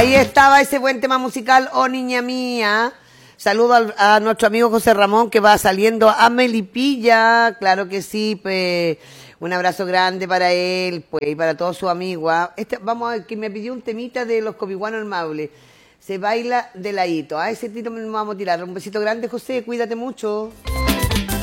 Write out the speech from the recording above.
Ahí estaba ese buen tema musical, Oh Niña Mía. Saludo a nuestro amigo José Ramón que va saliendo a Melipilla, claro que sí, pues un abrazo grande para él, pues y para todos sus amigos. Vamos a ver, que me pidió un temita de los Copiguanos al Maule. Se baila de ladito. A ese tiro nos vamos a tirar. Un besito grande, José, cuídate mucho.